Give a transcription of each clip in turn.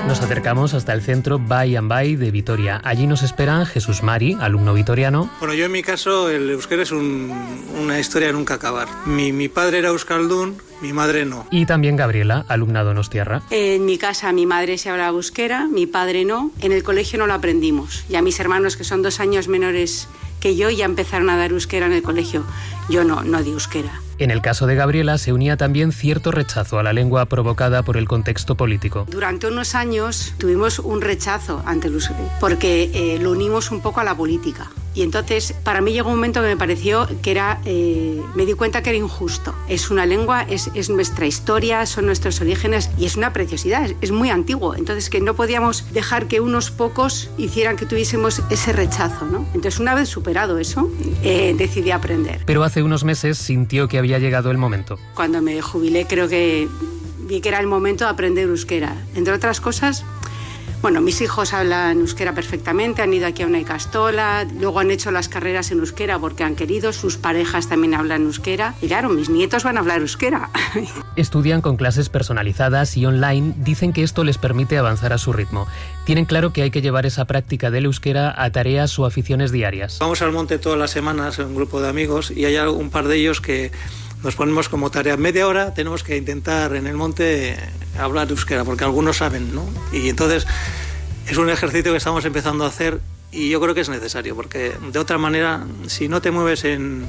Nos acercamos hasta el centro Bai and Bai de Vitoria. Allí nos espera Jesús Mari, alumno vitoriano. Bueno, yo en mi caso el euskera es una historia de nunca acabar. Mi padre era euskaldún, mi madre no. Y también Gabriela, alumna donostiarra. En mi casa mi madre se hablaba euskera, mi padre no. En el colegio no lo aprendimos. Y a mis hermanos, que son 2 años menores que yo, ya empezaron a dar euskera en el colegio. Yo no di euskera. En el caso de Gabriela se unía también cierto rechazo a la lengua provocada por el contexto político. Durante unos años tuvimos un rechazo ante el euskera, porque lo unimos un poco a la política. Y entonces, para mí llegó un momento que me pareció que era, me di cuenta que era injusto. Es una lengua, es nuestra historia, son nuestros orígenes y es una preciosidad, es muy antiguo. Entonces, que no podíamos dejar que unos pocos hicieran que tuviésemos ese rechazo, ¿no? Entonces, una vez superado eso, decidí aprender. Pero hace unos meses sintió que había llegado el momento. Cuando me jubilé, creo que vi que era el momento de aprender euskera. Entre otras cosas, bueno, mis hijos hablan euskera perfectamente, han ido aquí a una ikastola, luego han hecho las carreras en euskera porque han querido, sus parejas también hablan euskera y claro, mis nietos van a hablar euskera. Estudian con clases personalizadas y online, dicen que esto les permite avanzar a su ritmo. Tienen claro que hay que llevar esa práctica del euskera a tareas o aficiones diarias. Vamos al monte todas las semanas, un grupo de amigos, y hay un par de ellos que nos ponemos como tarea, media hora tenemos que intentar en el monte hablar euskera, porque algunos saben, ¿no? Y entonces es un ejercicio que estamos empezando a hacer y yo creo que es necesario, porque de otra manera, si no te mueves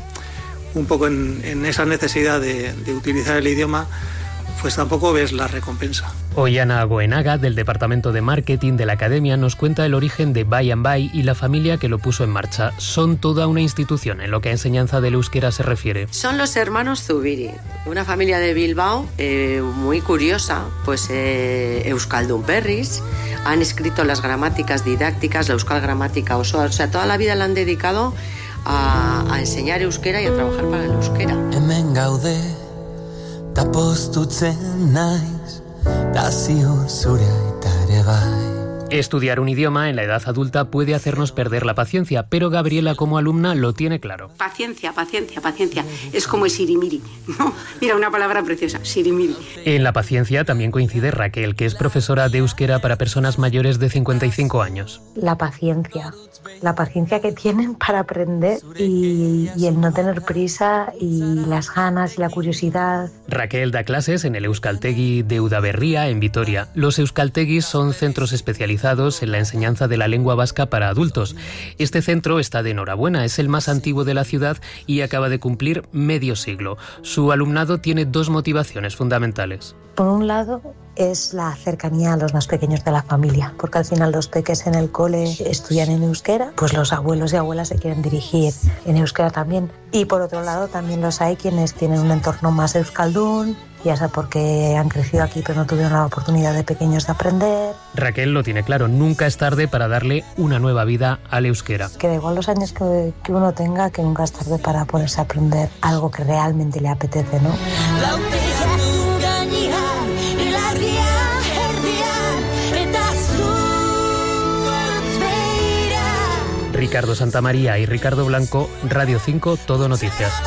un poco en esa necesidad de utilizar el idioma, pues tampoco ves la recompensa. Hoy Ana Goenaga, del Departamento de Marketing de la Academia, nos cuenta el origen de Bai and Bai y la familia que lo puso en marcha. Son toda una institución en lo que a enseñanza del euskera se refiere. Son los hermanos Zubiri, una familia de Bilbao muy curiosa, pues euskaldun berriz, han escrito las gramáticas didácticas, la euskal gramática osoa, o sea, toda la vida la han dedicado a enseñar euskera y a trabajar para el euskera. Hemen gaude, tapostutzen naiz, ta ziur zure aita ere bai. Estudiar un idioma en la edad adulta puede hacernos perder la paciencia, pero Gabriela como alumna lo tiene claro. Paciencia. Es como el sirimiri, ¿no? Mira, una palabra preciosa, sirimiri. En la paciencia también coincide Raquel, que es profesora de euskera para personas mayores de 55 años. La paciencia que tienen para aprender y el no tener prisa y las ganas y la curiosidad. Raquel da clases en el Euskaltegi de Udaberria, en Vitoria. Los euskaltegis son centros especializados en la enseñanza de la lengua vasca para adultos. Este centro está de enhorabuena, es el más antiguo de la ciudad y acaba de cumplir medio siglo. Su alumnado tiene 2 motivaciones fundamentales. Por un lado, es la cercanía a los más pequeños de la familia, porque al final los peques en el cole estudian en euskera, pues los abuelos y abuelas se quieren dirigir en euskera también. Y por otro lado también los hay quienes tienen un entorno más euskaldún, ya sea porque han crecido aquí pero no tuvieron la oportunidad de pequeños de aprender. Raquel lo tiene claro, nunca es tarde para darle una nueva vida al euskera. Que da igual los años que uno tenga, que nunca es tarde para ponerse a aprender algo que realmente le apetece, ¿no? Ricardo Santamaría y Ricardo Blanco, Radio 5, Todo Noticias.